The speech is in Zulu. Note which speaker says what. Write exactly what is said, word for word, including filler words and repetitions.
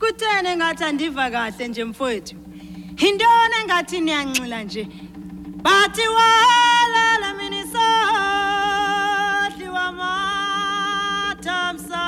Speaker 1: Kuthene ngathi andiva kahle nje mfowethu. Intona engathi niyanxila nje. Bathi wala la miniso dliwa mathamsa